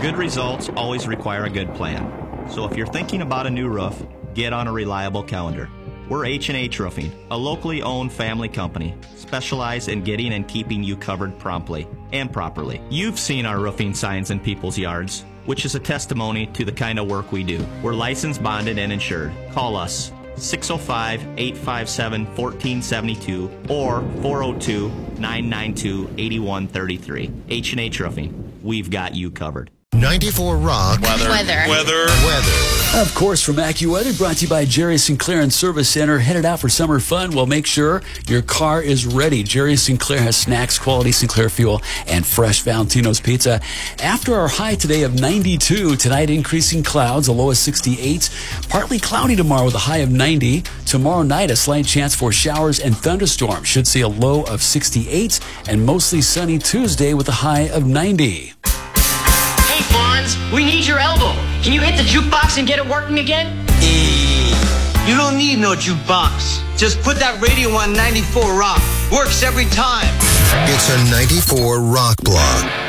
Good results always require a good plan. So if you're thinking about a new roof, get on a reliable calendar. We're H&H Roofing, a locally owned family company, specialized in getting and keeping you covered promptly and properly. You've seen our roofing signs in people's yards, which is a testimony to the kind of work we do. We're licensed, bonded, and insured. Call us 605-857-1472 or 402-992-8133. H&H Roofing. We've got you covered. 94 Rock. Weather. Of course, from AccuWeather, brought to you by Jerry Sinclair and Service Center. Headed out for summer fun? Well, make sure your car is ready. Jerry Sinclair has snacks, quality Sinclair fuel, and fresh Valentino's pizza. After our high today of 92, tonight increasing clouds, a low of 68. Partly cloudy tomorrow with a high of 90. Tomorrow night, a slight chance for showers and thunderstorms. Should see a low of 68. And mostly sunny Tuesday with a high of 90. Hey, Fonz, we need your elbow. Can you hit the jukebox and get it working again? You don't need no jukebox. Just put that radio on 94 Rock. Works every time. It's a 94 Rock blog.